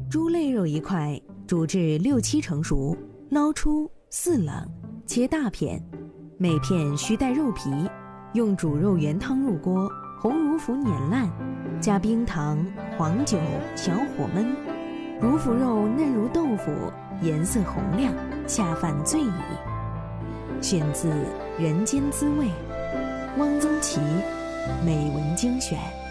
猪肋肉1块，煮至6-7成熟，捞出4冷，切大片，每片须带肉皮，用煮肉原汤入锅，红乳腐碾烂，加冰糖、黄酒，小火焖。乳腐肉嫩如豆腐，颜色红亮，下饭最宜。选自《人间滋味》，汪曾祺美文精选。